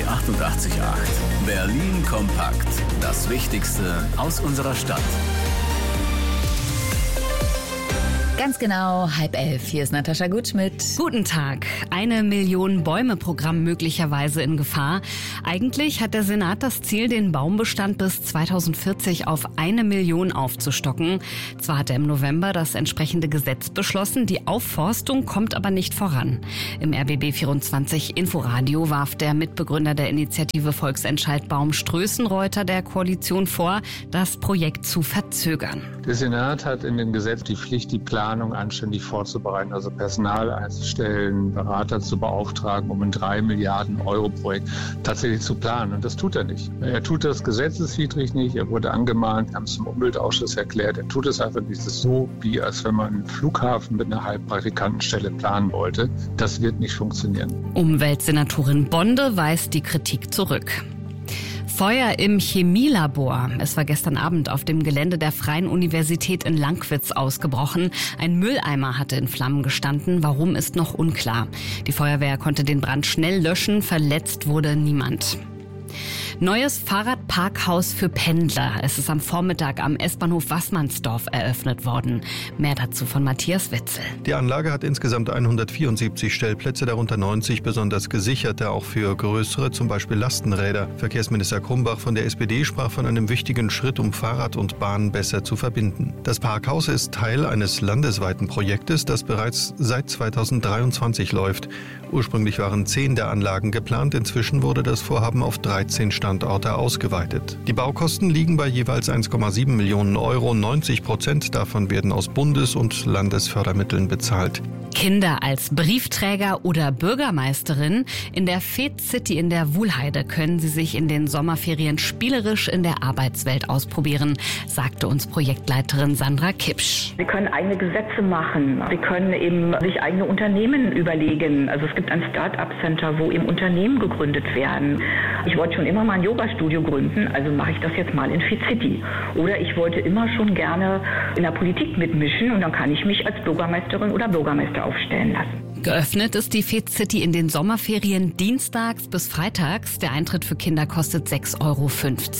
88,8. Berlin kompakt. Das Wichtigste aus unserer Stadt. Ganz genau, 10:30. Hier ist Natascha Gutschmidt. Guten Tag. 1 Million Bäume-Programm möglicherweise in Gefahr. Eigentlich hat der Senat das Ziel, den Baumbestand bis 2040 auf 1 Million aufzustocken. Zwar hat er im November das entsprechende Gesetz beschlossen, die Aufforstung kommt aber nicht voran. Im RBB 24 Inforadio warf der Mitbegründer der Initiative Volksentscheid Baum Strößenreuter der Koalition vor, das Projekt zu verzögern. Der Senat hat in dem Gesetz die Pflicht, die Planung anständig vorzubereiten, also Personal einzustellen, Berater zu beauftragen, um ein 3 Milliarden Euro Projekt tatsächlich zu planen. Und das tut er nicht. Er tut das gesetzeswidrig nicht. Er wurde angemahnt, haben es im Umweltausschuss erklärt. Er tut es einfach nicht. Es ist so, wie als wenn man einen Flughafen mit einer Halbpraktikantenstelle planen wollte. Das wird nicht funktionieren. Umweltsenatorin Bonde weist die Kritik zurück. Feuer im Chemielabor. Es war gestern Abend auf dem Gelände der Freien Universität in Lankwitz ausgebrochen. Ein Mülleimer hatte in Flammen gestanden. Warum, ist noch unklar. Die Feuerwehr konnte den Brand schnell löschen. Verletzt wurde niemand. Neues Fahrradparkhaus für Pendler. Es ist am Vormittag am S-Bahnhof Waßmannsdorf eröffnet worden. Mehr dazu von Matthias Wetzel. Die Anlage hat insgesamt 174 Stellplätze, darunter 90 besonders gesicherte, auch für größere, zum Beispiel Lastenräder. Verkehrsminister Krumbach von der SPD sprach von einem wichtigen Schritt, um Fahrrad und Bahn besser zu verbinden. Das Parkhaus ist Teil eines landesweiten Projektes, das bereits seit 2023 läuft. Ursprünglich waren 10 der Anlagen geplant, inzwischen wurde das Vorhaben auf 13 Standorte ausgeweitet. Die Baukosten liegen bei jeweils 1,7 Millionen Euro. 90% davon werden aus Bundes- und Landesfördermitteln bezahlt. Kinder als Briefträger oder Bürgermeisterin. In der Fed City in der Wuhlheide können sie sich in den Sommerferien spielerisch in der Arbeitswelt ausprobieren, sagte uns Projektleiterin Sandra Kipsch. Sie können eigene Gesetze machen. Sie können eben sich eigene Unternehmen überlegen. Also es gibt ein Start-up-Center, wo eben Unternehmen gegründet werden. Ich wollte schon immer mal ein Yoga-Studio gründen, also mache ich das jetzt mal in Fed City. Oder ich wollte immer schon gerne in der Politik mitmischen und dann kann ich mich als Bürgermeisterin oder Bürgermeister aufstellen lassen. Geöffnet ist die Fed City in den Sommerferien dienstags bis freitags. Der Eintritt für Kinder kostet 6,50 Euro.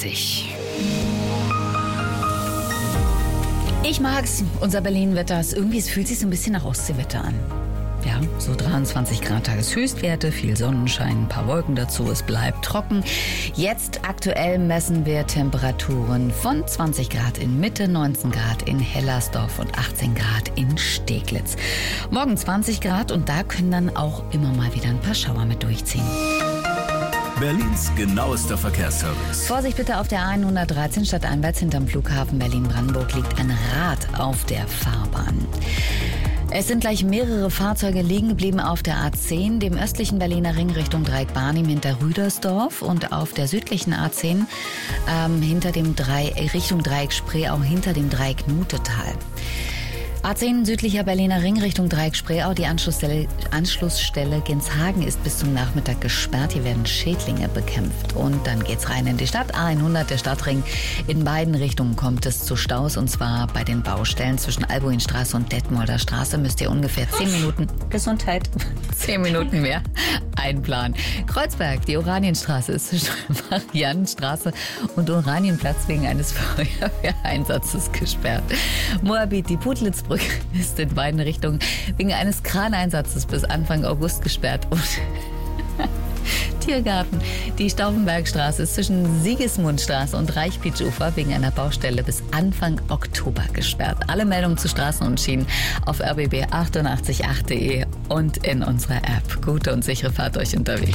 Ich mag's, unser Berlin-Wetter. Irgendwie, es fühlt sich so ein bisschen nach Ostseewetter an. Ja, so 23 Grad Tageshöchstwerte, viel Sonnenschein, ein paar Wolken dazu, es bleibt trocken. Jetzt aktuell messen wir Temperaturen von 20 Grad in Mitte, 19 Grad in Hellersdorf und 18 Grad in Steglitz. Morgen 20 Grad und da können dann auch immer mal wieder ein paar Schauer mit durchziehen. Berlins genauester Verkehrsservice. Vorsicht bitte auf der A113 stadteinwärts hinterm Flughafen Berlin-Brandenburg liegt ein Rad auf der Fahrbahn. Es sind gleich mehrere Fahrzeuge liegen geblieben auf der A10, dem östlichen Berliner Ring Richtung Dreieck-Barnim hinter Rüdersdorf und auf der südlichen A10 Richtung Dreieck-Spreeau hinter dem Dreieck-Nutetal. A10 südlicher Berliner Ring Richtung Dreieck-Spreeau. Die Anschlussstelle Genshagen ist bis zum Nachmittag gesperrt. Hier werden Schädlinge bekämpft. Und dann geht's rein in die Stadt. A100, der Stadtring. In beiden Richtungen kommt es zu Staus. Und zwar bei den Baustellen zwischen Albuinstraße und Detmolder Straße müsst ihr ungefähr 10 Minuten, Gesundheit, 10 Minuten mehr einplanen. Kreuzberg, die Oranienstraße ist zwischen Mariannenstraße und Oranienplatz wegen eines Feuerwehreinsatzes gesperrt. Moabit, die Putlitz ist in beiden Richtungen wegen eines Kraneinsatzes bis Anfang August gesperrt. Und Tiergarten. Die Stauffenbergstraße ist zwischen Sigismundstraße und Reichpitzufer wegen einer Baustelle bis Anfang Oktober gesperrt. Alle Meldungen zu Straßen und Schienen auf rbb888.de und in unserer App. Gute und sichere Fahrt euch unterwegs.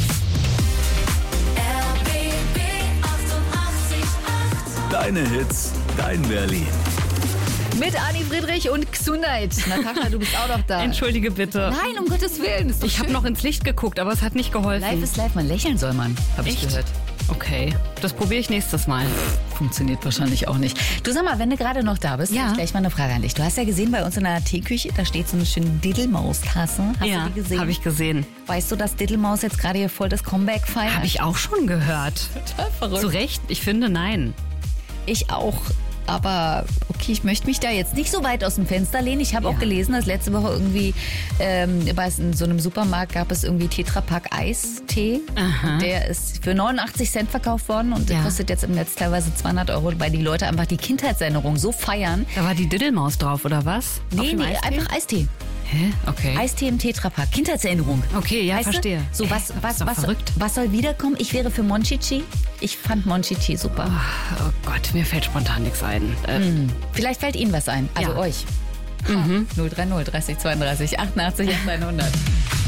RBB 88,8. Deine Hits, dein Berlin. Mit Ani Friedrich und Gesundheit. Natascha, du bist auch noch da. Entschuldige bitte. Nein, um Gottes Willen. Ist doch Ich habe noch ins Licht geguckt, aber es hat nicht geholfen. Live ist live, man lächeln soll man, habe ich gehört. Okay, das probiere ich nächstes Mal. Funktioniert wahrscheinlich auch nicht. Du sag mal, wenn du gerade noch da bist, Ja. habe ich gleich mal eine Frage an dich. Du hast ja gesehen, bei uns in der Teeküche, da steht so eine schöne Diddlemaus-Tasse. Hast du die gesehen? habe ich gesehen. Weißt du, dass Diddlemaus jetzt gerade hier voll das Comeback feiert? Habe ich auch schon gehört. Total verrückt. Zu Recht? Ich finde, nein. Ich auch. Aber okay, ich möchte mich da jetzt nicht so weit aus dem Fenster lehnen. Ich habe auch gelesen, dass letzte Woche irgendwie in so einem Supermarkt gab es irgendwie Tetra Pak Eistee. Aha. Der ist für 89 Cent verkauft worden und der kostet jetzt im Netz teilweise 200 €, weil die Leute einfach die Kindheitserinnerung so feiern. Da war die Diddelmaus drauf, oder was? Nee, einfach Eistee. Hä? Okay. Eistee im Tetra Pak. Kindheitserinnerung. Okay, ja, verstehe. So, was soll wiederkommen? Ich wäre für Monchichi. Ich fand Monchichi super. Oh Gott, mir fällt spontan nichts ein. Vielleicht fällt Ihnen was ein. Also euch. 030 30 32 88 100.